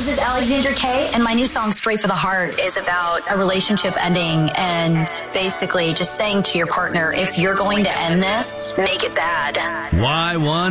this is Alexandra Kay, and my new song, Straight for the Heart, is about a relationship ending and basically just saying to your partner, if you're going to end this, make it bad. Y1